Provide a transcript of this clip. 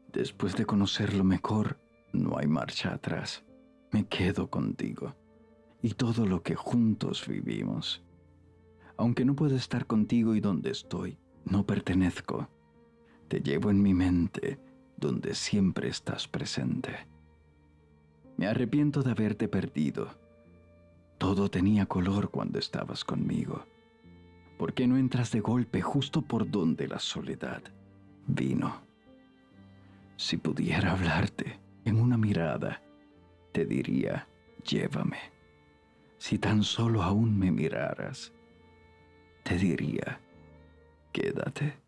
Después de conocerlo mejor, no hay marcha atrás. Me quedo contigo y todo lo que juntos vivimos. Aunque no puedo estar contigo y donde estoy, no pertenezco. Te llevo en mi mente, donde siempre estás presente. Me arrepiento de haberte perdido. Todo tenía color cuando estabas conmigo. ¿Por qué no entras de golpe justo por donde la soledad vino? Si pudiera hablarte en una mirada, te diría, llévame. Si tan solo aún me miraras, te diría, quédate.